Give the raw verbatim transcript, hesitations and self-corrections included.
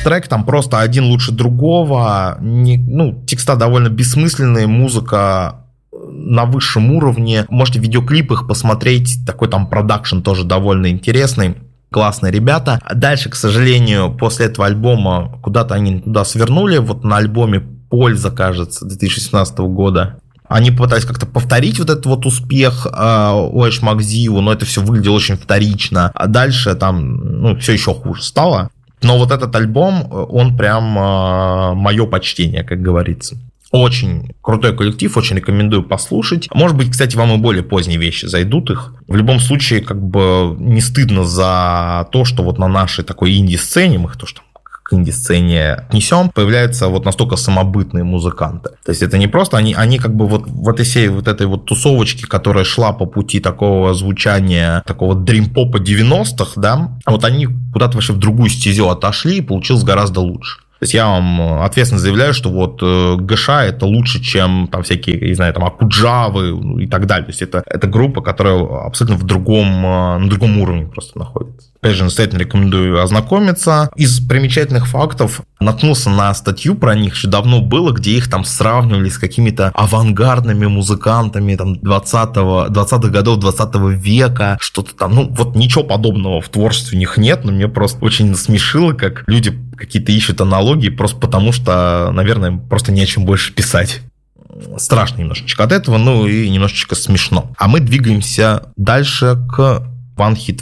трек там просто один лучше другого. Не, ну, текста довольно бессмысленные, музыка на высшем уровне. Можете в видеоклипах посмотреть, такой там продакшн тоже довольно интересный. Классные ребята. Дальше, к сожалению, после этого альбома куда-то они туда свернули. Вот на альбоме «Польза», кажется, две тысячи шестнадцатого года. Они попытались как-то повторить вот этот вот успех э, Уэш Макзиу, но это все выглядело очень вторично. А дальше там, ну, все еще хуже стало. Но вот этот альбом, он прям э, мое почтение, как говорится. Очень крутой коллектив, очень рекомендую послушать. Может быть, кстати, вам и более поздние вещи зайдут их. В любом случае, как бы не стыдно за то, что вот на нашей такой инди-сцене, мы их то, что к инди-сцене отнесем, появляются вот настолько самобытные музыканты. То есть это не просто, они, они как бы вот в этой всей вот этой вот тусовочке, которая шла по пути такого звучания, такого дрим-попа девяностых, да, вот они куда-то вообще в другую стезю отошли и получилось гораздо лучше. То есть я вам ответственно заявляю, что вот ГШ это лучше, чем там всякие, не знаю, там Акуджавы и так далее. То есть это, это группа, которая абсолютно в другом, на другом уровне просто находится. Опять же, настоятельно рекомендую ознакомиться. Из примечательных фактов наткнулся на статью про них, еще давно было, где их там сравнивали с какими-то авангардными музыкантами там, двадцатых годов двадцатого века, что-то там, ну вот ничего подобного в творчестве у них нет, но мне просто очень насмешило, как люди какие-то ищут аналогии просто потому, что, наверное, просто не о чем больше писать. Страшно немножечко от этого, ну и немножечко смешно. А мы двигаемся дальше к One Hit